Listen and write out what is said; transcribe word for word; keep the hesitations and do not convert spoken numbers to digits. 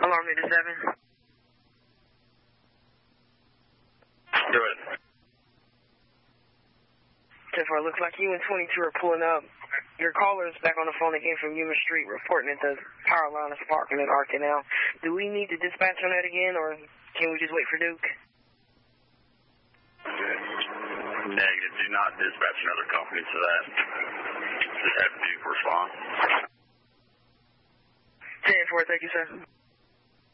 Alarm to seven. Do it. ten four, looks like you and twenty-two are pulling up. Your caller is back on the phone again from Yuma Street reporting that the power line is sparking at Arc Canal. Do we need to dispatch on that again, or can we just wait for Duke? Negative. Do not dispatch another company to that. Just have Duke respond. ten four, thank you, sir.